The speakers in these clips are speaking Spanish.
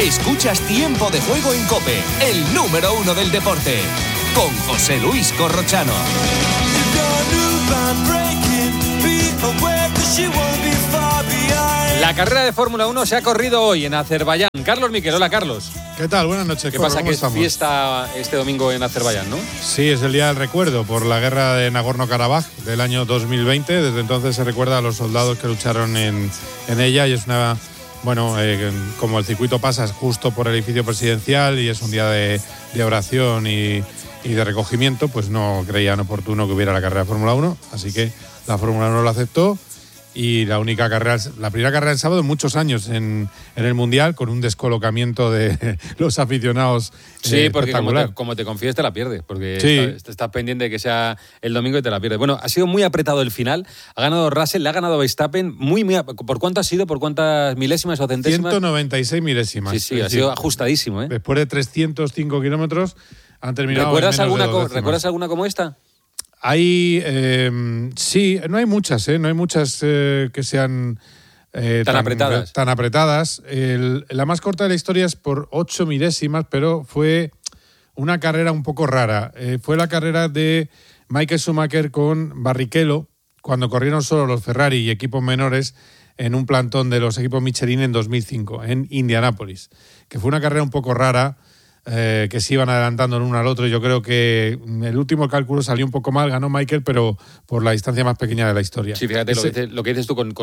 Escuchas Tiempo de Juego en COPE, el número 1 del deporte, con José Luis Corrochano. La carrera de Fórmula 1 se ha corrido hoy en Azerbaiyán. Carlos Miquel, hola Carlos. ¿Qué tal? Buenas noches. ¿Qué pasa? Que es fiesta este domingo en Azerbaiyán, ¿no? Sí, es el día del recuerdo por la guerra de Nagorno-Karabaj del año 2020. Desde entonces se recuerda a los soldados que lucharon en ella y es una... Bueno, como el circuito pasa justo por el edificio presidencial y es un día de oración y de recogimiento, pues no creían oportuno que hubiera la carrera de Fórmula 1, así que la Fórmula 1 lo aceptó. Y la primera carrera del sábado en muchos años en el Mundial, con un descolocamiento de los aficionados. Sí, porque como te confíes te la pierdes, porque sí. Estás pendiente de que sea el domingo y te la pierdes. Bueno, ha sido muy apretado el final, ha ganado Russell, le ha ganado Verstappen, muy ¿por cuánto ha sido? ¿Por cuántas milésimas o centésimas? 196 milésimas. Sí, ha sido ajustadísimo, ¿eh? Después de 305 kilómetros han terminado. ¿Recuerdas alguna como esta? Hay, sí, no hay muchas, no hay muchas que sean tan apretadas. La más corta de la historia es por 8 milésimas, pero fue una carrera un poco rara. Fue la carrera de Michael Schumacher con Barrichello, cuando corrieron solo los Ferrari y equipos menores en un plantón de los equipos Michelin en 2005, en Indianápolis, que fue una carrera un poco rara. Que se iban adelantando el uno al otro. Yo creo que el último cálculo salió un poco mal, ganó Michael, pero por la distancia más pequeña de la historia. Sí, fíjate lo que dices tú con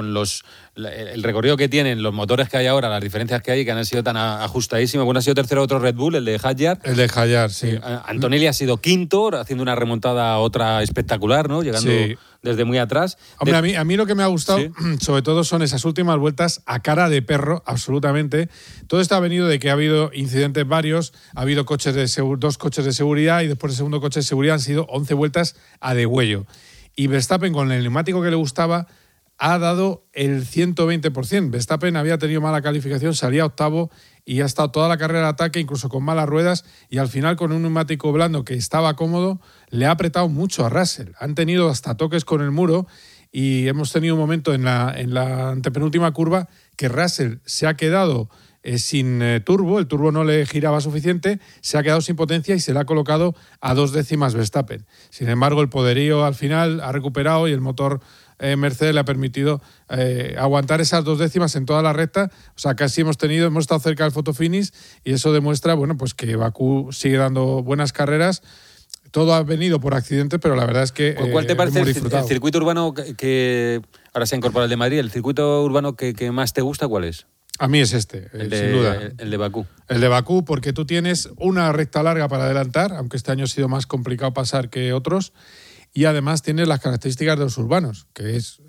el recorrido que tienen, los motores que hay ahora, las diferencias que hay, que han sido tan ajustadísimas. Bueno, ha sido tercero otro Red Bull, el de Hadjar. Sí. Antonelli ha sido quinto, haciendo una remontada otra espectacular, ¿no? Llegando desde muy atrás. Hombre, a mí lo que me ha gustado, sobre todo, son esas últimas vueltas a cara de perro, absolutamente. Todo esto ha venido de que ha habido incidentes varios, ha habido dos coches de seguridad y después del segundo coche de seguridad han sido 11 vueltas a degüello. Y Verstappen, con el neumático que le gustaba, ha dado el 120%. Verstappen había tenido mala calificación, salía octavo y ha estado toda la carrera de ataque, incluso con malas ruedas, y al final con un neumático blando que estaba cómodo, le ha apretado mucho a Russell. Han tenido hasta toques con el muro y hemos tenido un momento en la antepenúltima curva que Russell se ha quedado sin turbo, el turbo no le giraba suficiente, se ha quedado sin potencia y se le ha colocado a 2 décimas Verstappen. Sin embargo, el poderío al final ha recuperado y el motor Mercedes le ha permitido aguantar esas 2 décimas en toda la recta. O sea, casi hemos estado cerca del fotofinish y eso demuestra, bueno, pues que Bakú sigue dando buenas carreras. Todo ha venido por accidentes, pero la verdad es que ¿cuál te parece el circuito urbano que ahora se ha incorporado el de Madrid? ¿El circuito urbano que más te gusta cuál es? A mí es sin duda. El de Bakú. El de Bakú, porque tú tienes una recta larga para adelantar, aunque este año ha sido más complicado pasar que otros, y además tienes las características de los urbanos, que es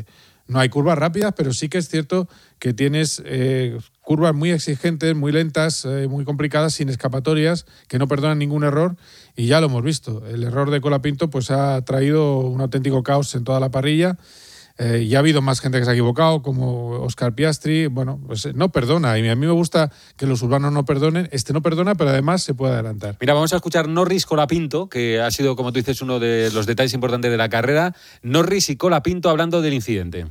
no hay curvas rápidas, pero sí que es cierto que tienes curvas muy exigentes, muy lentas, muy complicadas, sin escapatorias, que no perdonan ningún error, y ya lo hemos visto. El error de Colapinto pues ha traído un auténtico caos en toda la parrilla. Ya ha habido más gente que se ha equivocado, como Oscar Piastri. Bueno, pues no perdona. Y a mí me gusta que los urbanos no perdonen. No perdona, pero además se puede adelantar. Mira, vamos a escuchar Norris Colapinto, que ha sido, como tú dices, uno de los detalles importantes de la carrera. Norris y Colapinto hablando del incidente.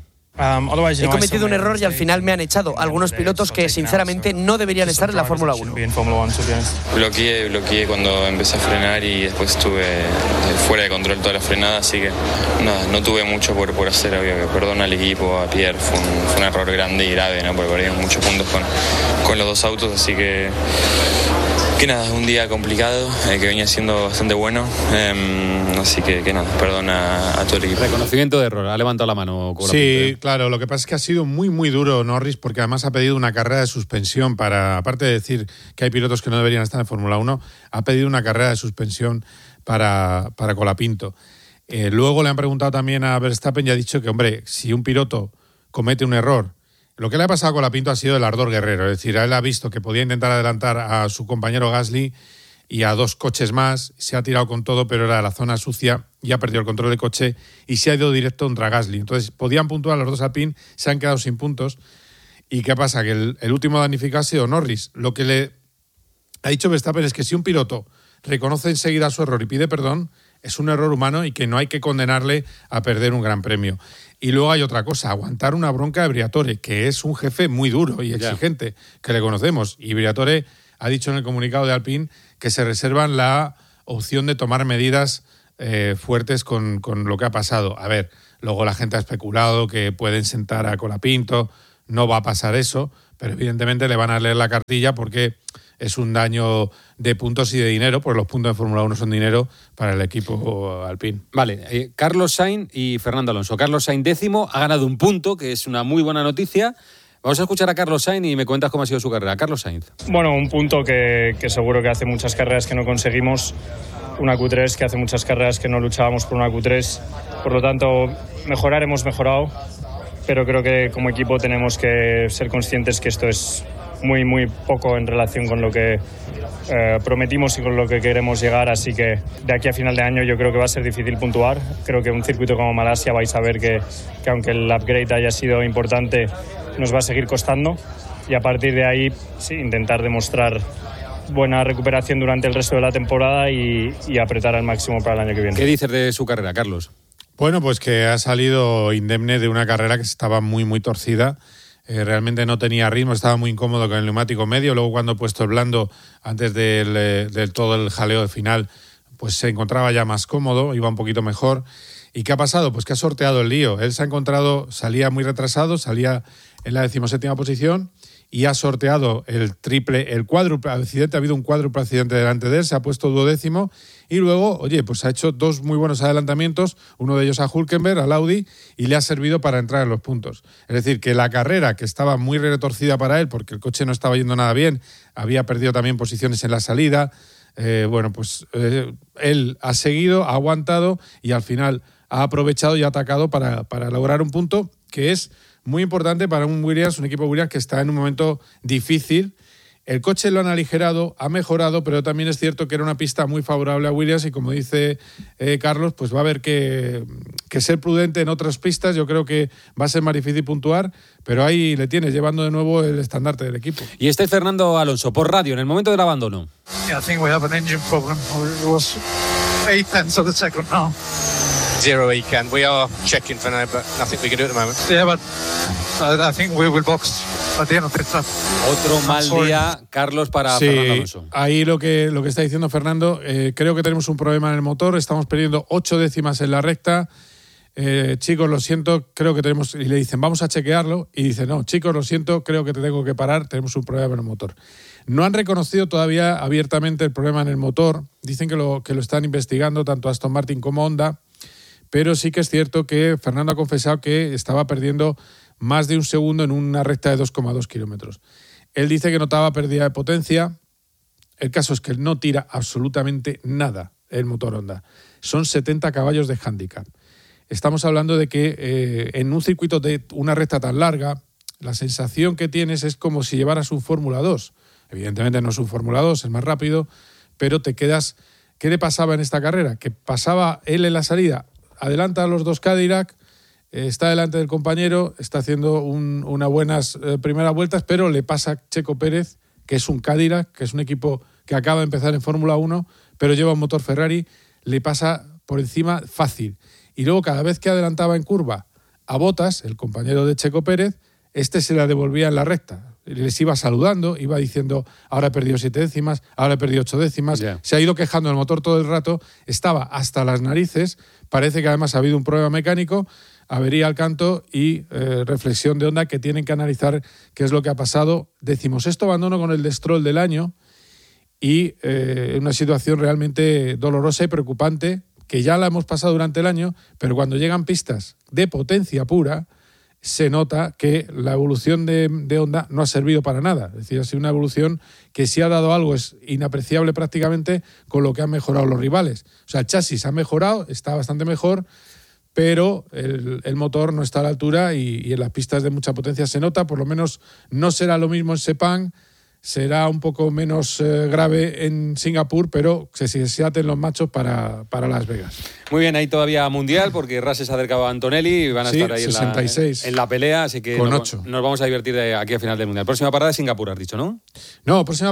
He cometido un error y al final me han echado algunos pilotos que sinceramente no deberían estar en la Fórmula 1. Bloqueé cuando empecé a frenar y después estuve fuera de control toda la frenada, así que nada, no tuve mucho por hacer. Perdón al equipo, a Pierre, fue un error grande y grave, ¿no? Porque perdimos muchos puntos con los dos autos, así que nada, un día complicado, que venía siendo bastante bueno, así que nada, perdón a todo el equipo. Reconocimiento de error, ha levantado la mano. Sí, claro, lo que pasa es que ha sido muy, muy duro Norris, porque además ha pedido una carrera de suspensión aparte de decir que hay pilotos que no deberían estar en Fórmula 1, ha pedido una carrera de suspensión para Colapinto. Luego le han preguntado también a Verstappen y ha dicho que, hombre, si un piloto comete un error, lo que le ha pasado a Colapinto ha sido el ardor guerrero. Es decir, él ha visto que podía intentar adelantar a su compañero Gasly y a 2 coches más, se ha tirado con todo, pero era la zona sucia y ha perdido el control del coche y se ha ido directo contra Gasly. Entonces, podían puntuar los dos Alpine, se han quedado sin puntos. ¿Y qué pasa? Que el último damnificado ha sido Norris. Lo que le ha dicho Verstappen es que si un piloto reconoce enseguida su error y pide perdón, es un error humano y que no hay que condenarle a perder un gran premio. Y luego hay otra cosa, aguantar una bronca de Briatore, que es un jefe muy duro y exigente, que le conocemos. Y Briatore ha dicho en el comunicado de Alpine que se reservan la opción de tomar medidas fuertes con lo que ha pasado. A ver, luego la gente ha especulado que pueden sentar a Colapinto, no va a pasar eso, pero evidentemente le van a leer la cartilla porque es un daño de puntos y de dinero, pues los puntos de Fórmula 1 son dinero para el equipo Alpine. Vale, Carlos Sainz y Fernando Alonso. Carlos Sainz 10º, ha ganado un punto, que es una muy buena noticia. Vamos a escuchar a Carlos Sainz y me cuentas cómo ha sido su carrera. Carlos Sainz. Bueno, un punto que seguro que hace muchas carreras que no conseguimos, una Q3 que hace muchas carreras que no luchábamos por una Q3. Por lo tanto, mejorar hemos mejorado, pero creo que como equipo tenemos que ser conscientes que esto es muy, muy poco en relación con lo que prometimos y con lo que queremos llegar, así que de aquí a final de año yo creo que va a ser difícil puntuar. Creo que un circuito como Malasia vais a ver que aunque el upgrade haya sido importante, nos va a seguir costando, y a partir de ahí sí, intentar demostrar buena recuperación durante el resto de la temporada y apretar al máximo para el año que viene. ¿Qué dices de su carrera, Carlos? Bueno, pues que ha salido indemne de una carrera que estaba muy, muy torcida. Realmente no tenía ritmo, estaba muy incómodo con el neumático medio. Luego, cuando ha puesto el blando, antes del todo el jaleo de final, pues se encontraba ya más cómodo, iba un poquito mejor. ¿Y qué ha pasado? Pues que ha sorteado el lío. Él se ha encontrado, salía muy retrasado, salía en la 17ª posición y ha sorteado el cuádruple accidente. Ha habido un cuádruple accidente delante de él, se ha puesto 12º y luego, oye, pues ha hecho 2 muy buenos adelantamientos, uno de ellos a Hülkenberg, al Audi, y le ha servido para entrar en los puntos. Es decir, que la carrera, que estaba muy retorcida para él porque el coche no estaba yendo nada bien, había perdido también posiciones en la salida, él ha seguido, ha aguantado y al final ha aprovechado y ha atacado para lograr un punto que es muy importante para un Williams, un equipo Williams que está en un momento difícil. El coche lo han aligerado, ha mejorado, pero también es cierto que era una pista muy favorable a Williams y, como dice Carlos, pues va a haber que ser prudente en otras pistas. Yo creo que va a ser más difícil puntuar, pero ahí le tienes llevando de nuevo el estandarte del equipo. Y este es Fernando Alonso, por radio, en el momento del abandono. I think we have an engine problem. It was 0.8 of the second now. 0 weekend. We are checking for now, but nothing we can do at the moment. Yeah, but I think we will box at the end of this. Otro mal día, Carlos, para Fernando Alonso. Ahí lo que está diciendo Fernando, creo que tenemos un problema en el motor, estamos perdiendo 8 décimas en la recta. Chicos, lo siento, creo que tenemos... Y le dicen, vamos a chequearlo. Y dice, no, chicos, lo siento, creo que te tengo que parar, tenemos un problema en el motor. No han reconocido todavía abiertamente el problema en el motor. Dicen que lo están investigando tanto Aston Martin como Honda. Pero sí que es cierto que Fernando ha confesado que estaba perdiendo más de un segundo en una recta de 2,2 kilómetros. Él dice que notaba pérdida de potencia. El caso es que él no tira absolutamente nada el motor Honda. Son 70 caballos de handicap. Estamos hablando de que en un circuito de una recta tan larga, la sensación que tienes es como si llevaras un Fórmula 2. Evidentemente no es un Fórmula 2, es más rápido, pero te quedas... ¿Qué le pasaba en esta carrera? Que pasaba él en la salida, adelanta a los 2 Cadillac, está delante del compañero, está haciendo unas buenas primeras vueltas, pero le pasa a Checo Pérez, que es un Cadillac, que es un equipo que acaba de empezar en Fórmula 1, pero lleva un motor Ferrari, le pasa por encima fácil. Y luego, cada vez que adelantaba en curva a Bottas, el compañero de Checo Pérez, se la devolvía en la recta. Les iba saludando, iba diciendo, ahora he perdido 7 décimas, ahora he perdido 8 décimas. Yeah. Se ha ido quejando el motor todo el rato, estaba hasta las narices. Parece que además ha habido un problema mecánico, avería al canto y reflexión de Honda, que tienen que analizar qué es lo que ha pasado. 16º abandono con el de Stroll del año y una situación realmente dolorosa y preocupante, que ya la hemos pasado durante el año, pero cuando llegan pistas de potencia pura, se nota que la evolución de Honda no ha servido para nada. Es decir, ha sido una evolución que si ha dado algo es inapreciable prácticamente con lo que han mejorado los rivales. O sea, el chasis ha mejorado, está bastante mejor, pero el motor no está a la altura y en las pistas de mucha potencia se nota. Por lo menos no será lo mismo en Sepang, será un poco menos grave en Singapur, pero se aten los machos para Las Vegas. Muy bien, ahí todavía mundial, porque Russell se ha acercado a Antonelli y van a estar ahí 66, en la pelea, así que con nos vamos a divertir de aquí a final del mundial. Próxima parada de Singapur, has dicho, ¿no? No, próxima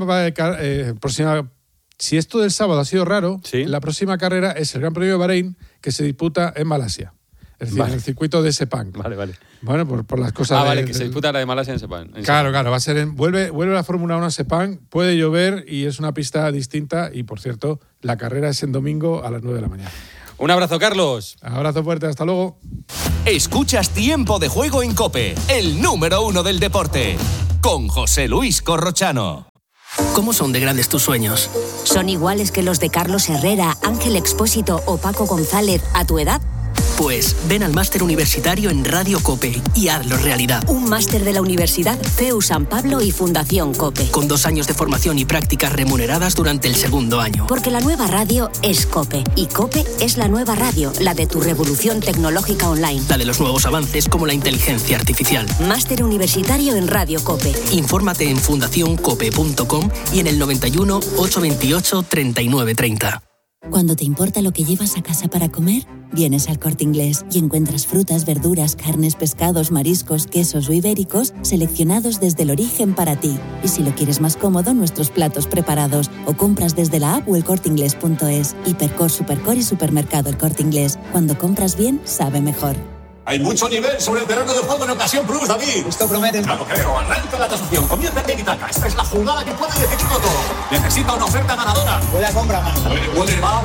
parada si esto del sábado ha sido raro, ¿sí? La próxima carrera es el Gran Premio de Bahrein, que se disputa en Malasia. Es decir, en el circuito de Sepang. Vale. Bueno, por las cosas vale, que se disputa la de Malasia en Sepang. Claro, va a ser vuelve la Fórmula 1 a Sepang, puede llover y es una pista distinta y, por cierto, la carrera es en domingo a las 9 de la mañana. Un abrazo, Carlos. Abrazo fuerte, hasta luego. Escuchas Tiempo de Juego en COPE, el número 1 del deporte, con José Luis Corrochano. ¿Cómo son de grandes tus sueños? ¿Son iguales que los de Carlos Herrera, Ángel Expósito o Paco González a tu edad? Pues ven al máster universitario en Radio COPE y hazlo realidad. Un máster de la Universidad CEU San Pablo y Fundación COPE. Con 2 años de formación y prácticas remuneradas durante el segundo año. Porque la nueva radio es COPE. Y COPE es la nueva radio, la de tu revolución tecnológica online. La de los nuevos avances como la inteligencia artificial. Máster universitario en Radio COPE. Infórmate en fundacioncope.com y en el 91 828 3930. Cuando te importa lo que llevas a casa para comer, vienes al Corte Inglés y encuentras frutas, verduras, carnes, pescados, mariscos, quesos o ibéricos seleccionados desde el origen para ti. Y si lo quieres más cómodo, nuestros platos preparados o compras desde la app o elcorteinglés.es. Hipercor, Supercor y Supermercado El Corte Inglés. Cuando compras bien, sabe mejor. Hay mucho nivel sobre el terreno de juego en Ocasión Plus, David. Esto promete. Claro, creo. Arranca la tasación. Comienza el Tiki-Taka. Esta es la jugada que puede decidirlo todo. Necesita una oferta ganadora. Huele a compra, man. Huele. Va.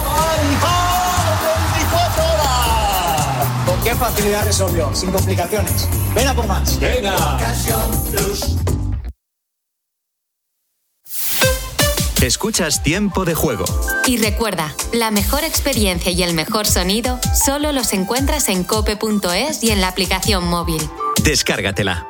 24 horas. ¿Con qué facilidad resolvió? Sin complicaciones. Ven a por más. Venga. Ocasión Plus. Escuchas Tiempo de Juego. Y recuerda, la mejor experiencia y el mejor sonido solo los encuentras en cope.es y en la aplicación móvil. Descárgatela.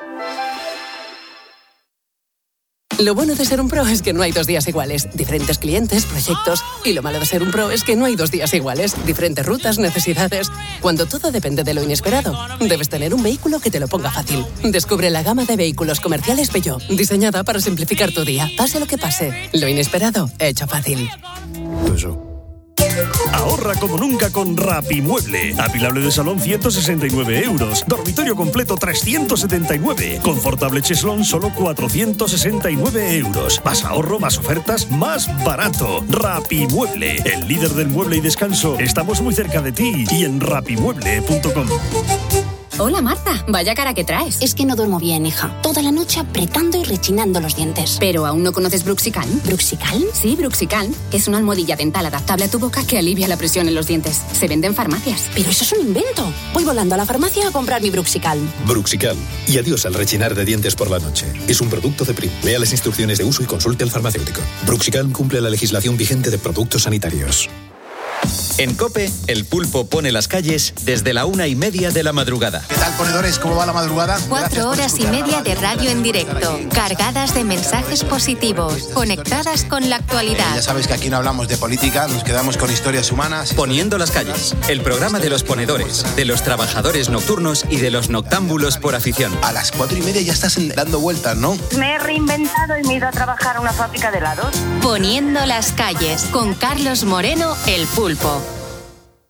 Lo bueno de ser un pro es que no hay 2 días iguales. Diferentes clientes, proyectos. Y lo malo de ser un pro es que no hay 2 días iguales. Diferentes rutas, necesidades. Cuando todo depende de lo inesperado, debes tener un vehículo que te lo ponga fácil. Descubre la gama de vehículos comerciales Peugeot, diseñada para simplificar tu día. Pase lo que pase, lo inesperado, hecho fácil. Ahorra como nunca con Rapimueble. Apilable de salón 169 euros. Dormitorio completo 379. Confortable cheslón solo 469 euros. Más ahorro, más ofertas, más barato. Rapimueble, el líder del mueble y descanso. Estamos muy cerca de ti y en rapimueble.com. Hola Marta, vaya cara que traes. Es que no duermo bien, hija. Toda la noche apretando y rechinando los dientes. ¿Pero aún no conoces Bruxicalm? ¿Bruxicalm? Sí, Bruxicalm. Es una almohadilla dental adaptable a tu boca que alivia la presión en los dientes. Se vende en farmacias. Pero eso es un invento. Voy volando a la farmacia a comprar mi Bruxicalm. Bruxicalm. Y adiós al rechinar de dientes por la noche. Es un producto de Prim. Lea las instrucciones de uso y consulte al farmacéutico. Bruxicalm cumple la legislación vigente de productos sanitarios. En COPE, el pulpo pone las calles desde la 1:30 de la madrugada. ¿Qué tal, ponedores? ¿Cómo va la madrugada? 4 horas y media de radio en directo, cargadas de mensajes positivos, conectadas con la actualidad. Ya sabes que aquí no hablamos de política, nos quedamos con historias humanas. Poniendo las calles, el programa de los ponedores, de los trabajadores nocturnos y de los noctámbulos por afición. A las 4:30 ya estás dando vueltas, ¿no? Me he reinventado y me he ido a trabajar a una fábrica de helados. Poniendo las calles, con Carlos Moreno, el pulpo.